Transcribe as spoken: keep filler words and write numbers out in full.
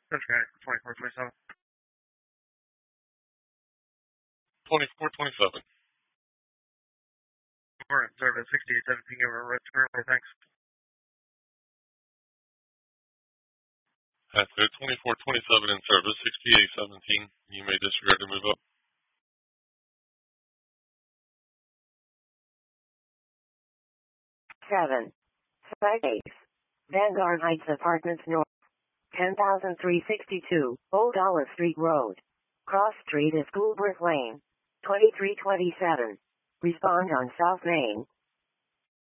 That's great. twenty-four twenty-seven. twenty-four twenty-seven. Alright, observe at sixty-eight seventeen, give her a red square, thanks. After twenty-four twenty-seven in service, sixty-eight seventeen, you may disregard to move up. seven. five eight. Vanguard Heights Apartments North. ten thousand three hundred sixty-two, Old Olive Street Road. Cross Street is Goulburth Lane. twenty-three twenty-seven. Respond on South Main.